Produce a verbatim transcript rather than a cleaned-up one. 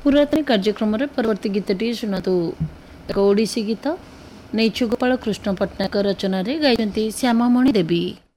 पुरातन कार्यक्रम परवर्ती गीतटी शुणु एक ओडिसी गीत नैचु गोपाल कृष्ण पट्टनायक रचन गाई श्यामामणि देवी।